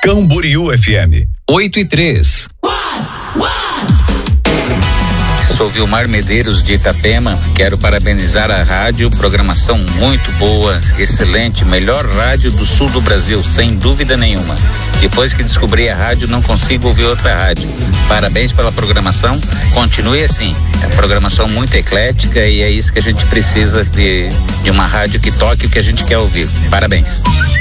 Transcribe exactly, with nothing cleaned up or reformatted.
Camboriú F M. oito e três. Sou Vilmar Medeiros de Itapema, quero parabenizar a rádio, programação muito boa, excelente, melhor rádio do sul do Brasil, sem dúvida nenhuma. Depois que descobri a rádio, não consigo ouvir outra rádio. Parabéns pela programação, continue assim, é uma programação muito eclética e é isso que a gente precisa de, de uma rádio que toque o que a gente quer ouvir. Parabéns.